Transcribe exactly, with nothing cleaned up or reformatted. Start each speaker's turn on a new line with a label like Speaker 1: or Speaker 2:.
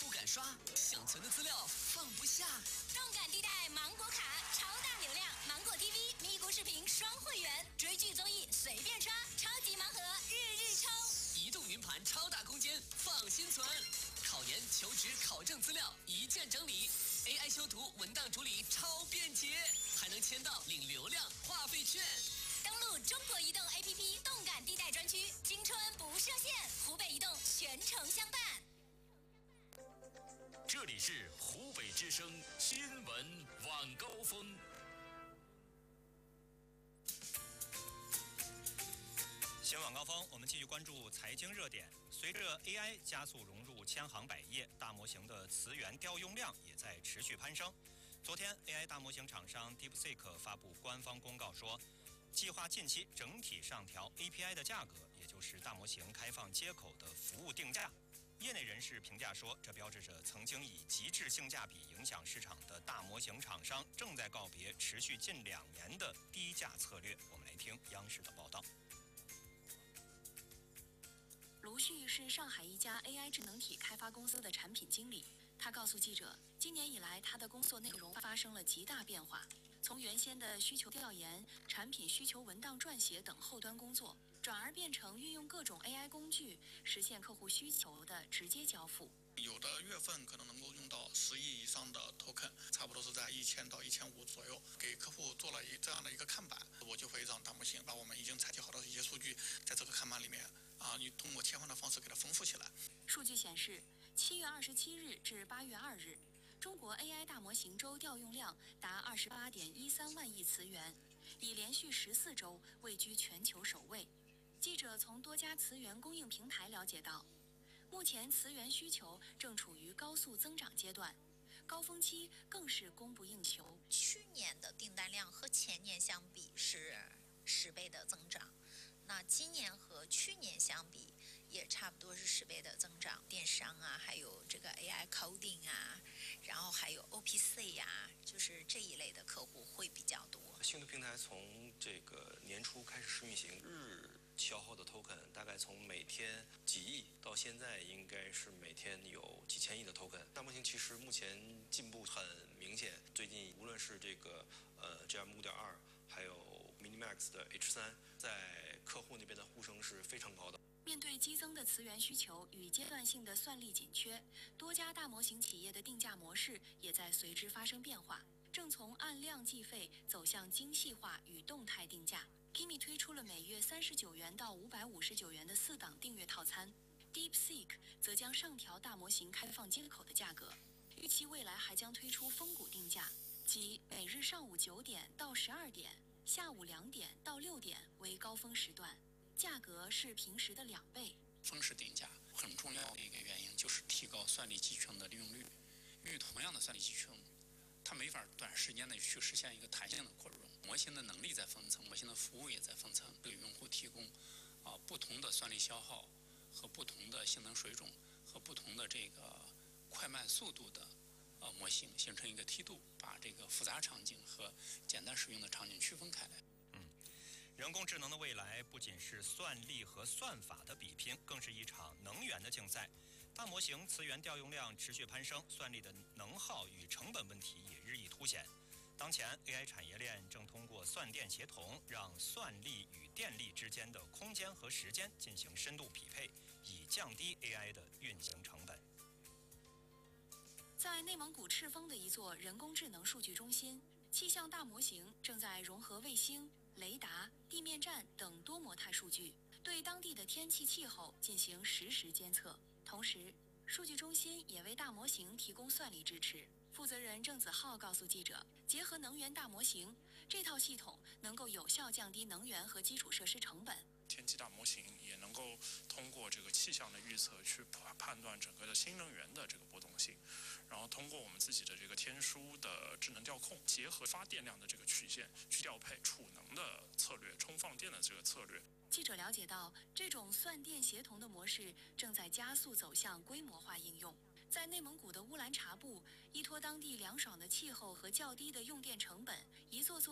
Speaker 1: 不敢刷，想存的资料放不下。
Speaker 2: 动感地带芒果卡，超大流量，芒果 T V 咪咕视频双会员，追剧综艺随便刷，超级盲盒日日抽。
Speaker 1: 移动云盘超大空间，放心存。考研、求职、考证资料一键整理 ，A I 修图、文档处理超便捷，还能签到领流量话费券。
Speaker 2: 登录中国移动 A P P 动感地带专区，青春不设限，湖北移动全程相伴。
Speaker 3: 这里是湖北之声新闻晚高峰。
Speaker 4: 新闻晚高峰，我们继续关注财经热点。随着 A I 加速融入千行百业，大模型的词源调用量也在持续攀升。昨天 ，A I 大模型厂商 DeepSeek 发布官方公告说，计划近期整体上调 A P I 的价格，也就是大模型开放接口的服务定价。业内人士评价说，这标志着曾经以极致性价比影响市场的大模型厂商正在告别持续近两年的低价策略。我们来听央视的报道。
Speaker 5: 卢旭是上海一家 A I 智能体开发公司的产品经理，他告诉记者，今年以来他的工作内容发生了极大变化，从原先的需求调研、产品需求文档撰写等后端工作，转而变成运用各种 A I 工具，实现客户需求的直接交付。
Speaker 6: 有的月份可能能够用到十亿以上的 token， 差不多是在一千到一千五左右，给客户做了一这样的一个看板，我就会让大模型把我们已经采集好的一些数据，在这个看板里面啊，你通过切换的方式给它丰富起来。
Speaker 5: 数据显示，七月二十七日至八月二日，中国 A I 大模型周调用量达二十八点一三万亿词元，已连续十四周位居全球首位。记者从多家词源供应平台了解到，目前词源需求正处于高速增长阶段，高峰期更是供不应求。
Speaker 7: 去年的订单量和前年相比是十倍的增长，那今年和去年相比也差不多是十倍的增长。电商啊，还有这个 A I coding 啊，然后还有 O P C 呀、啊，就是这一类的客户会比较多。
Speaker 8: 星图平台从这个年初开始试运行，日消耗的 token 大概从每天几亿到现在应该是每天有几千亿的 token。大模型其实目前进步很明显，最近无论是这个呃 G M 五点二，还有 Minimax 的 H 三，在客户那边的呼声是非常高的。
Speaker 5: 面对激增的词源需求与阶段性的算力紧缺，多家大模型企业的定价模式也在随之发生变化，正从按量计费走向精细化与动态定价。Kimi 推出了每月三十九元到五百五十九元的四档订阅套餐 ，DeepSeek 则将上调大模型开放接口的价格，预期未来还将推出峰谷定价，即每日上午九点到十二点，下午两点到六点为高峰时段，价格是平时的两倍。
Speaker 6: 峰时定价很重要的一个原因就是提高算力集群的利用率，因为同样的算力集群，它没法短时间内去实现一个弹性的扩容，模型的能力在分层，模型的服务也在分层，给用户提供啊不同的算力消耗和不同的性能水准和不同的这个快慢速度的呃模型，形成一个梯度，把这个复杂场景和简单使用的场景区分开来。
Speaker 4: 嗯。人工智能的未来不仅是算力和算法的比拼，更是一场能源的竞赛。大模型词源调用量持续攀升，算力的能耗与成本问题也日益凸显。当前 A I 产业链正通过算电协同，让算力与电力之间的空间和时间进行深度匹配，以降低 A I 的运行成本。
Speaker 5: 在内蒙古赤峰的一座人工智能数据中心，气象大模型正在融合卫星、雷达、地面站等多模态数据，对当地的天气气候进行实时监测。同时，数据中心也为大模型提供算力支持。负责人郑子浩告诉记者，结合能源大模型，这套系统能够有效降低能源和基础设施成本。
Speaker 9: 天气大模型也能够通过这个气象的预测去判断整个的新能源的这个波动性，然后通过我们自己的这个天枢的智能调控，结合发电量的这个曲线去调配储能的策略、充放电的这个策略。
Speaker 5: 记者了解到，这种算电协同的模式正在加速走向规模化应用。在内蒙古的乌兰察布，依托当地凉爽的气候和较低的用电成本，一座座